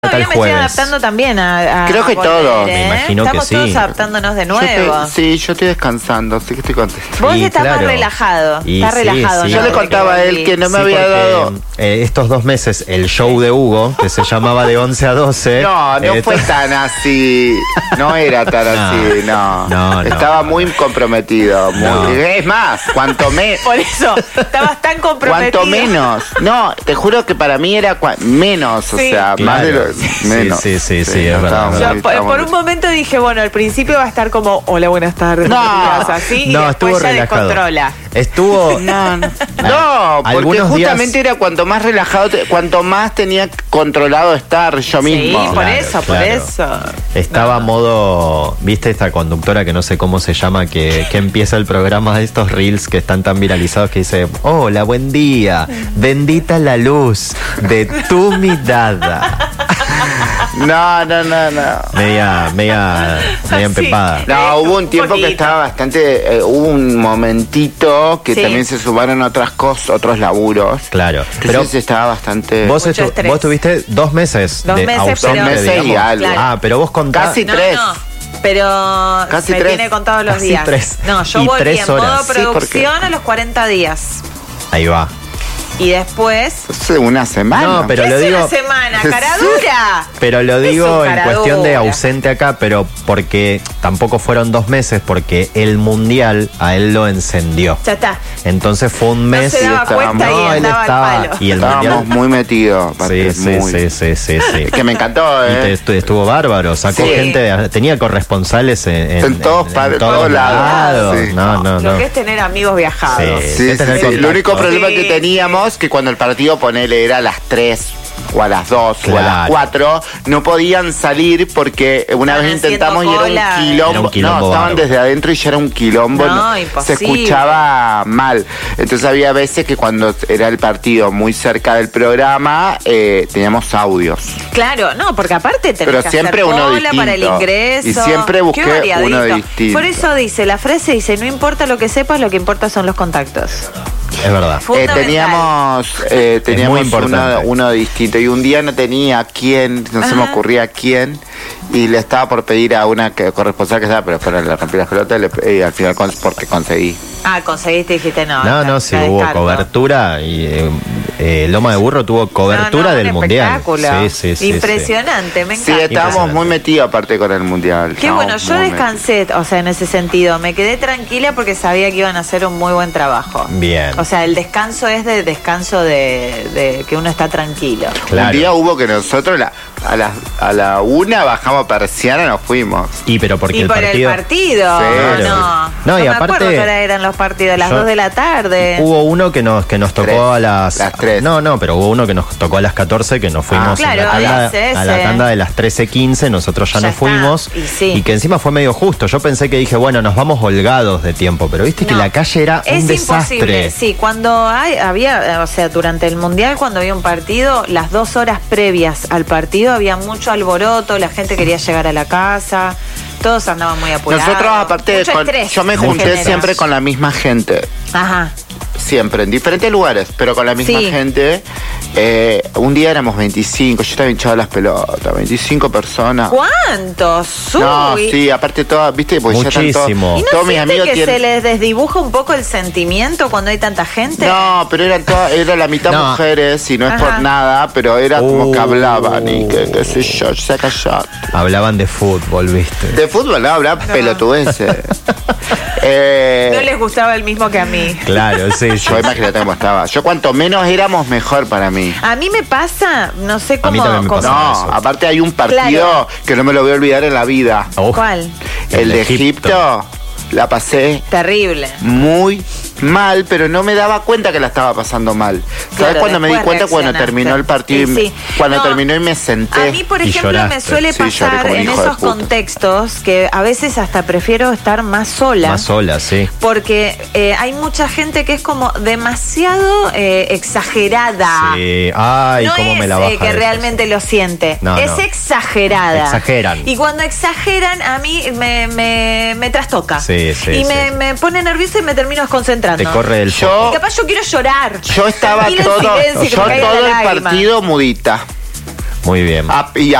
Todavía me estoy adaptando también a creo que todos. Me imagino Estamos que sí. todos adaptándonos de nuevo. Yo estoy descansando, así que estoy contento. Vos estás más relajado. Estás relajado. Yo le contaba a él que no me había dado... estos 2 meses el show de Hugo, que se llamaba de 11 a 12. No fue tan así. No era tan así, no. Estaba muy comprometido. Es más, cuanto menos... Por eso, estabas tan comprometido. Cuanto menos. No, te juro que para mí era menos, sí. O sea, claro. más de lo menos. Sí, es verdad. Por un momento dije, bueno, al principio va a estar como, hola, buenas tardes. Así, y después ya relajado. Descontrola. Estuvo... porque justamente era cuanto más relajado, cuanto más tenía controlado estar yo mismo. Sí, por eso. Estaba a modo, ¿viste esta conductora que no sé cómo se llama, que empieza el programa de estos reels que están tan viralizados que dice, hola, buen día, bendita la luz de tu mirada? No. Media empepada. No, hubo un tiempo que estaba bastante... hubo un momentito que también se sumaron otras cosas, otros laburos. Claro. Pero estaba bastante... Vos tuviste 2 meses de ausente, 2 meses y algo. Claro. Pero vos contás... Casi 3. No. Pero casi me 3. tiene contados los casi días. 3. No, yo y volví 3 en modo horas. producción a los 40 días. Ahí va. Y después... Hace una semana. No, pero lo digo... una semana, cara dura. Pero lo digo en cuestión de ausente acá, pero porque tampoco fueron 2 meses, porque el mundial a él lo encendió. Ya está. Entonces fue un mes. No se daba cuenta y él andaba estaba. al palo. Y el Estábamos mundial. muy metidos. Sí. Que me encantó, Y estuvo bárbaro. Sacó gente, tenía corresponsales en todos lados. Sí. No. Lo que es tener amigos viajados. Sí. Lo único problema que teníamos que cuando el partido, ponele, era a las 3 o a las 2 o a las 4, no podían salir porque una vez intentamos y era un quilombo. No, estaban desde adentro y ya era un quilombo. Se escuchaba mal. Entonces había veces que cuando era el partido muy cerca del programa, teníamos audios. Claro, no, porque aparte tenés pero que siempre hacer uno cola distinto. para el ingreso. Y siempre busqué uno distinto. Por eso dice, la frase dice, no importa lo que sepas, lo que importa son los contactos. Es verdad. Teníamos uno distinto y un día no tenía quién, no se me ocurría quién y le estaba por pedir a una corresponsal que estaba, pero fuera le rompí las pelotas y al final porque conseguí. Conseguiste y dijiste no. Sí hubo cobertura y Loma de Burro tuvo cobertura del mundial. Sí. Impresionante, me encanta. Sí, estábamos muy metidos aparte con el mundial. Qué bueno, yo descansé, o sea, en ese sentido, me quedé tranquila porque sabía que iban a hacer un muy buen trabajo. Bien. O sea, el descanso es de descanso de que uno está tranquilo. Claro. Un día hubo que nosotros a la 1 bajamos persiana y nos fuimos. Pero porque y el por partido... el partido. No, y me aparte acuerdo que ahora eran los partidos a las 2 de la tarde. Hubo uno que nos tocó a las 3. No, pero hubo uno que nos tocó a las 14 que nos fuimos a la tanda de las 13:15, nosotros ya nos fuimos y que encima fue medio justo. Yo pensé que dije, bueno, nos vamos holgados de tiempo, pero viste que la calle era un desastre. Imposible. Sí, cuando había, o sea, durante el mundial cuando había un partido, las 2 horas previas al partido había mucho alboroto, la gente quería llegar a la casa. Todos andaban muy apurados. Nosotros, aparte, yo me junté siempre con la misma gente. Ajá. Siempre, en diferentes lugares, pero con la misma gente. Un día éramos 25, yo estaba hinchado las pelotas, 25 personas. ¿Cuántos? No, sí, aparte todas, viste, porque muchísimo. ¿Y no todos mis amigos que se les desdibuja un poco el sentimiento cuando hay tanta gente? No, pero era la mitad mujeres y no es por nada, pero era como que hablaban y qué sé yo, se callaban. Hablaban de fútbol, viste. De fútbol, no, hablaban pelotudeces. No les gustaba el mismo que a mí. Claro, sí. Yo imagínate cómo estaba. Yo cuanto menos éramos, mejor para mí. A mí me pasa, no sé cómo... A mí también me pasa eso. Aparte hay un partido que no me lo voy a olvidar en la vida. ¿Cuál? El de Egipto. La pasé terrible, muy mal, pero no me daba cuenta que la estaba pasando mal. ¿Sabes cuando me di cuenta? Cuando terminó el partido, cuando terminó y me senté. A mí, por ejemplo, me suele pasar en esos contextos que a veces hasta prefiero estar más sola. Más sola, sí. Porque hay mucha gente que es como demasiado exagerada. Sí, ay, no cómo es me la baja que realmente lo siente, es exagerada. Exageran. Y cuando exageran, a mí me trastoca. Y me pone nerviosa y me termino desconcentrando. Te corre el foco. Y capaz yo quiero llorar. Yo estaba todo el partido mudita. Muy bien. Y